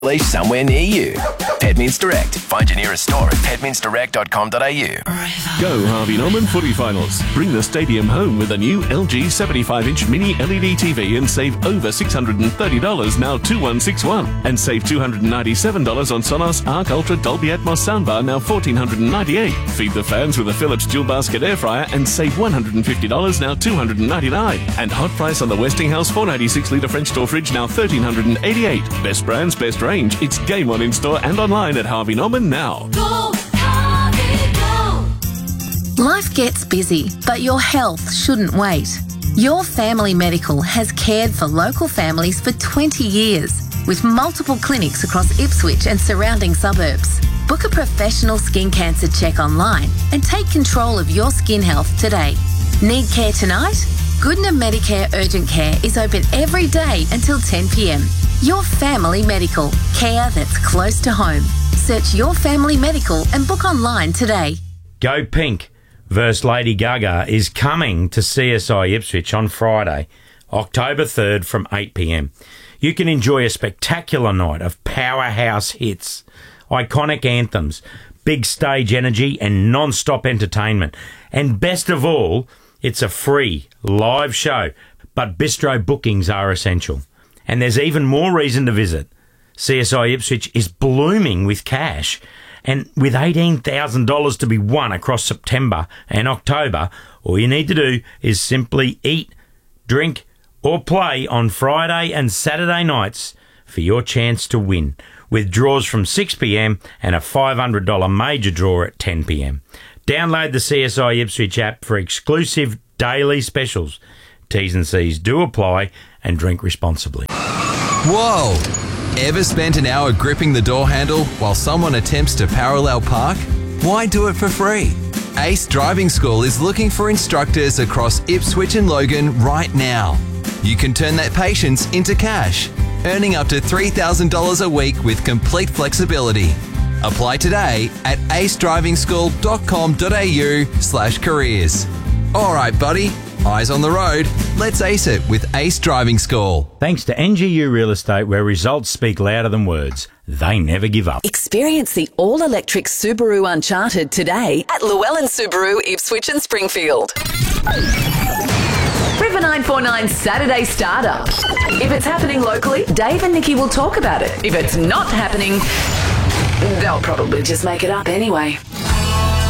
Leash somewhere near you. Pet Mints Direct. Find your nearest store at petmintsdirect.com.au. Go Harvey Norman footy finals. Bring the stadium home with a new LG 75-inch mini LED TV and save over $630, now 2161. And save $297 on Sonos Arc Ultra Dolby Atmos soundbar, now $1,498. Feed the fans with a Philips dual basket air fryer and save $150, now $299. And hot price on the Westinghouse 496-litre French door fridge, now $1,388. Best brands, best range. It's game on in-store and online at Harvey Norman now. Go, Harvey, go! Life gets busy, but your health shouldn't wait. Your Family Medical has cared for local families for 20 years, with multiple clinics across Ipswich and surrounding suburbs. Book a professional skin cancer check online and take control of your skin health today. Need care tonight? Goodna Medicare Urgent Care is open every day until 10 p.m. Your Family Medical. Care that's close to home. Search Your Family Medical and book online today. Go Pink vs Lady Gaga is coming to CSI Ipswich on Friday, October 3rd from 8 p.m. You can enjoy a spectacular night of powerhouse hits, iconic anthems, big stage energy and non-stop entertainment. And best of all, it's a free live show, but bistro bookings are essential. And there's even more reason to visit. CSI Ipswich is blooming with cash. And with $18,000 to be won across September and October, all you need to do is simply eat, drink or play on Friday and Saturday nights for your chance to win, with draws from 6 p.m. and a $500 major draw at 10 p.m. Download the CSI Ipswich app for exclusive daily specials. T's and C's do apply, and drink responsibly. Whoa! Ever spent an hour gripping the door handle while someone attempts to parallel park? Why do it for free? Ace Driving School is looking for instructors across Ipswich and Logan right now. You can turn that patience into cash, earning up to $3,000 a week with complete flexibility. Apply today at acedrivingschool.com.au/careers. All right, buddy. Eyes on the road. Let's ace it with Ace Driving School. Thanks to NGU Real Estate, where results speak louder than words. They never give up. Experience the all-electric Subaru Uncharted today at Llewellyn Subaru, Ipswich and Springfield. River 949 Saturday Startup. If it's happening locally, Dave and Nikki will talk about it. If it's not happening, they'll probably just make it up anyway.